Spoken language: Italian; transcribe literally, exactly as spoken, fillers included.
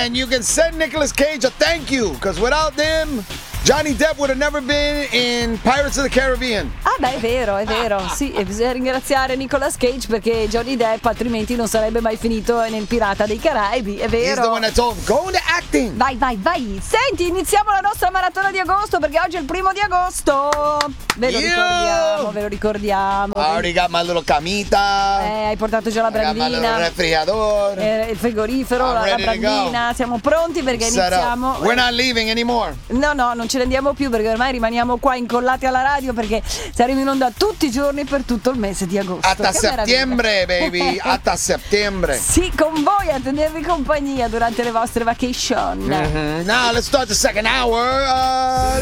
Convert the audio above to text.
And you can send Nicolas Cage a thank you, because without them, Johnny Depp would have never been in Pirates of the Caribbean. Ah beh, è vero, è vero. Sì, e bisogna ringraziare Nicolas Cage perché Johnny Depp altrimenti non sarebbe mai finito nel Pirata dei Caraibi, è vero. He's the one that told him, go into acting. Vai, vai, vai. Senti, iniziamo la nostra maratona di agosto perché oggi è il primo di agosto. Ve lo Io. ricordiamo, ve lo ricordiamo. I already got my little camita. Eh, hai portato già la I got my little brandina, refrigerador. eh, il frigorifero, I'm la, la ready to brandina. Siamo pronti perché Set up. iniziamo. We're not leaving anymore. No, no, non ce ne andiamo più perché ormai rimaniamo qua incollati alla radio perché saremo in onda tutti i giorni per tutto il mese di agosto. Hasta Che settembre, meraviglia. baby. Hasta settembre. Sì, con voi a tenervi compagnia durante le vostre vacation. Mm-hmm. Now let's start the second hour. Uh,